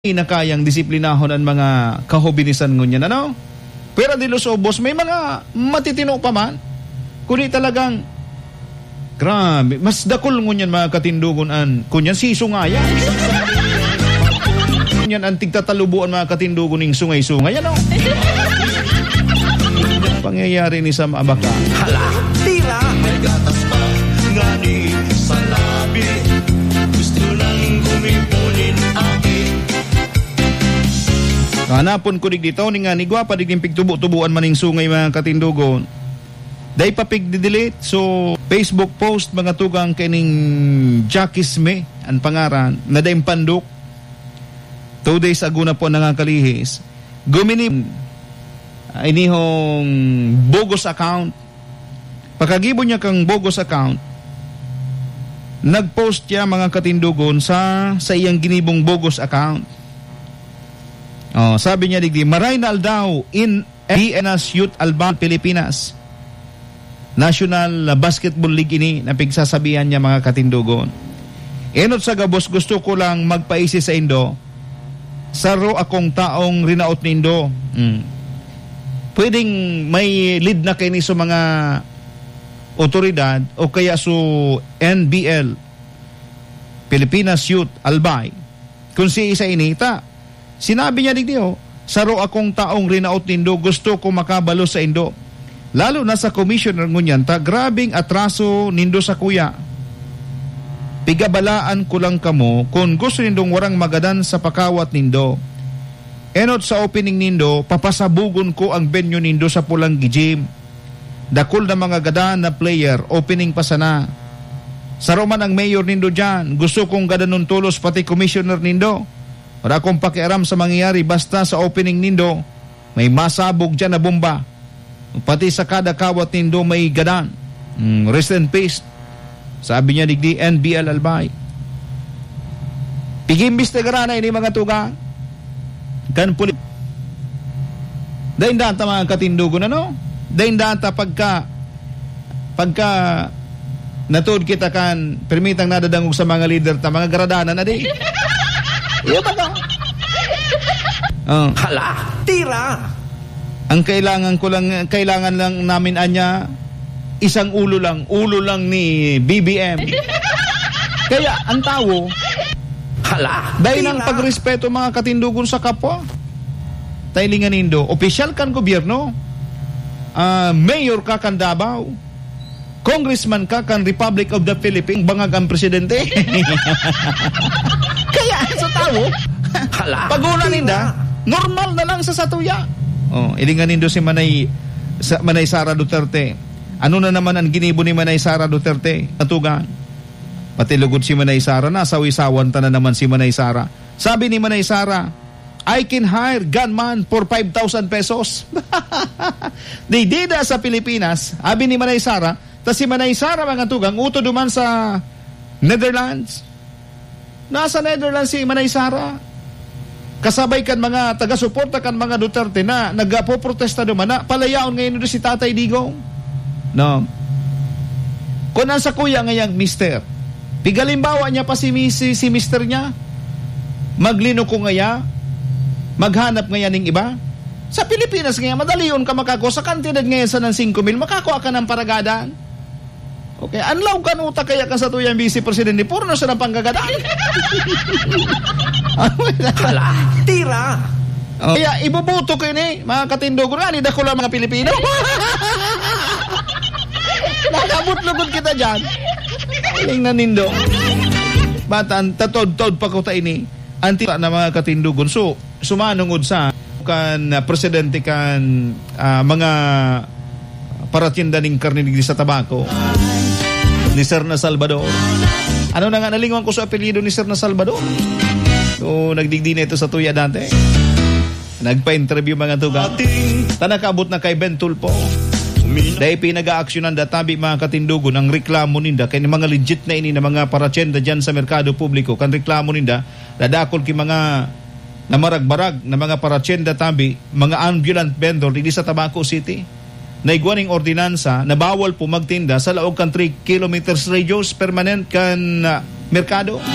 na kayang disiplinahon ang mga kahobinisan ngunyan, ano? Pero di Los Obos, may mga matitino pa man. Kundi talagang, grabe, mas dakol ngunyan mga katindugon an, kunyan si Sungaya. Kunyan ang tigtatalubuan mga katindugon ng sungay-sungay, ano? Pangyayari ni Sam Abaka. Hala, tira! May gatas pa, ngani sa labi. Gusto lang gumipunin akin. Hanapon ko dito ni nga ni gwapa diging pigtubo-tubuan maning sungay mga katindugon. Day papig delete so Facebook post mga tugang kining Jackisme ang pangaran na dayong panduk. 2 days ago na po nangakalihis. Gumini inihong bogus account. Pagkagibo niya kang bogus account, nagpost niya mga katindugon sa iyang ginibong bogus account. Oh, sabi niya digdi, maray na aldaw in DNS Youth Alban, Pilipinas. National Basketball League ini na pigsasabihan niya mga katindugon. Enot sa gabos, gusto ko lang magpaisi sa Indo. Saro akong taong rinaot ni Indo. Pwedeng may lead na kayo sa mga otoridad o kaya sa NBL, Pilipinas Youth Albay. Kung si isa inita, sinabi niya digdi, saro akong taong rinaot ni Indo, gusto ko makabalo sa Indo. Lalo na sa commissioner ngunyan, ta grabing atraso nindo sa kuya. Pigabalaan ko lang kamo kung gusto nindong warang magadan sa pakawat nindo. Enot sa opening nindo, papasabugon ko ang venue nindo sa Pulangi Gym. Dakol na mga gadan na player, opening pa sana. Saro man ang mayor nindo dyan, gusto kong gadanon tulos pati commissioner nindo. Wala akong pakiaram sa mangyayari basta sa opening nindo may masabog dyan na bomba. Pati sa kada kawat nindo may gadan. Rest in peace. Sabi niya digdi NBL Albay. Pigimbis na garana ini mga tugang. Kan puli. Dahin data mga katindugon, ano? Dahin data pagka natuod kita kan permitang nadadangog sa mga leader ta mga garadanan na di. Iya ba ka? Hala, tira! Ang kailangan lang namin anya, isang ulo lang ni BBM. Kaya ang tao, hala, dahil ng pagrespeto mga katindugon sa kapwa, tailingan nindo, opisyal kan gobyerno, mayor ka kan Davao, congressman ka kan Republic of the Philippines, bangag ang presidente. Kaya sa tao, pagulan ninda, normal na lang sa satuya. Oh, ilingan nindo si Manay Sara Duterte. Ano na naman ang ginibo ni Manay Sara Duterte? Natugan. Pati lugod si Manay Sara, nasawi-sawan ta na naman si Manay Sara. Sabi ni Manay Sara, I can hire gunman for 5,000 pesos. Di dida sa Pilipinas, abi ni Manay Sara, ta si Manay Sara mga tugang, uto duman sa Netherlands. Nasa Netherlands si Manay Sara. Kasabay kan mga taga-suporta kan mga Duterte na nagpo-protesta duman na palayaon ngayon doon si Tatay Digong. No. Kung nasa kuya ngayang mister, pigalimbawa niya pa si mister niya, maglino ko ngaya, maghanap ngaya ng iba. Sa Pilipinas ngaya, madaliyon ka makako. Sa kantidad ngayon sa ng 5,000, makakuha ka ng paragadaan. Okay, anlaw ka nuta kaya ka sa tuyang vice presidente, puro na siya ng panggagadaan. Hala, tira! Kaya ibubuto ko yun mga katindugon, ani dako lang mga Pilipino. Nakabut-lugod kita dyan. Aling na nindo. Batan, tatod-tod pa ko ta ini. Anti na mga katindugon. So, sumanungod sa kan presidente kan mga paratinda ng karninig sa tabako. Ni Sir na Salvador. Ano na nga nalingon ko sa apelyido ni Sir na Salvador? So, nagdigdi na ito sa tuya dati. Nagpa-interview mga tugang. Tanakabot na kay Ben Tulpo. Dahil pinag-aaksyonan databi mga katindugon ang reklamo ninda kay mga legit na ini na mga paratsenda dyan sa merkado publiko. Kan reklamo ninda, dadakol ki mga namarag-barag na mga paratsenda tabi, mga ambulant vendor dito sa Tabaco City. Naigwaning ordinansa na bawal po magtinda sa laog kan 3 kilometers radius permanent kan merkado.